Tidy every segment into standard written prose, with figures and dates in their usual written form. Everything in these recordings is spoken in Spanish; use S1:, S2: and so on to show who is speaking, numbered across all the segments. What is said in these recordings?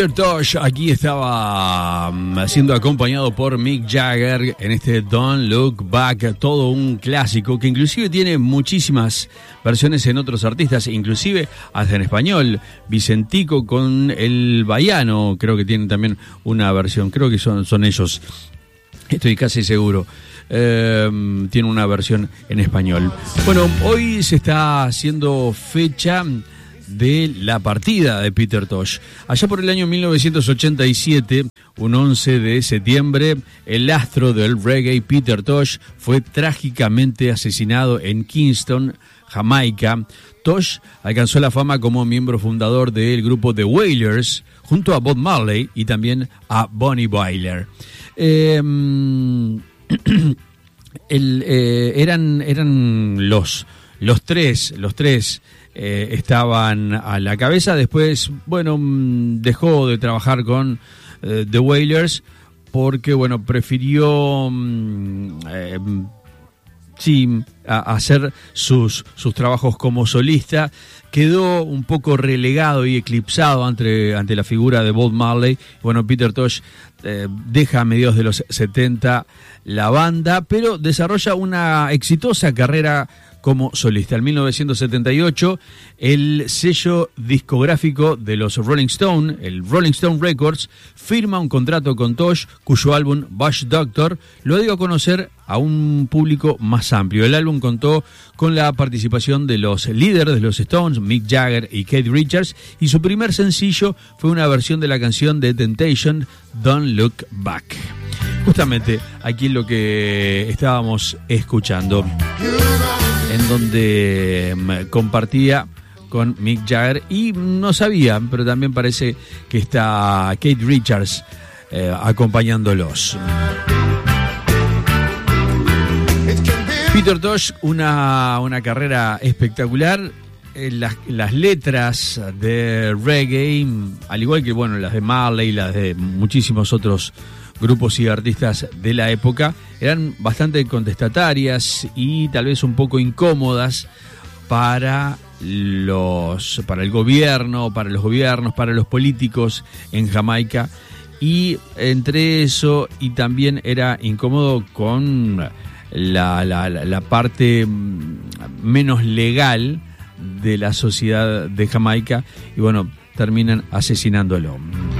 S1: Peter Tosh aquí estaba siendo acompañado por Mick Jagger en este Don't Look Back, todo un clásico que inclusive tiene muchísimas versiones en otros artistas, inclusive hasta en español. Vicentico con el Baiano, creo que tienen también una versión, creo que son ellos, estoy casi seguro. Tiene una versión en español. Bueno, hoy se está haciendo fecha de la partida de Peter Tosh. Allá por el año 1987, un 11 de septiembre, el astro del reggae Peter Tosh fue trágicamente asesinado en Kingston, Jamaica. Tosh alcanzó la fama como miembro fundador del grupo The Wailers, junto a Bob Marley y también a Bonnie Tyler. Eran los tres estaban a la cabeza. Después, bueno, dejó de trabajar con The Wailers porque, bueno, prefirió hacer sus trabajos como solista. Quedó un poco relegado y eclipsado ante la figura de Bob Marley. Bueno, Peter Tosh deja a mediados de los 70 la banda, pero desarrolla una exitosa carrera como solista. En 1978, el sello discográfico de los Rolling Stone, el Rolling Stone Records, firma un contrato con Tosh, cuyo álbum Bush Doctor lo dio a conocer a un público más amplio. El álbum contó con la participación de los líderes de los Stones, Mick Jagger y Keith Richards, y su primer sencillo fue una versión de la canción de Temptation, Don't Look Back. Justamente aquí lo que estábamos escuchando, en donde compartía con Mick Jagger, y no sabía, pero también parece que está Keith Richards acompañándolos. Peter Tosh, una carrera espectacular. Las letras de reggae, al igual que, bueno, las de Marley, las de muchísimos otros grupos y artistas de la época, eran bastante contestatarias y tal vez un poco incómodas para el gobierno, para los políticos en Jamaica, y entre eso y también era incómodo con la parte menos legal de la sociedad de Jamaica, y bueno, terminan asesinándolo.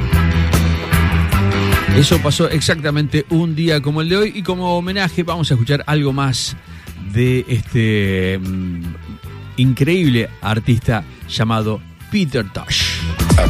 S1: Eso pasó exactamente un día como el de hoy, y como homenaje vamos a escuchar algo más de este increíble artista llamado Peter Tosh.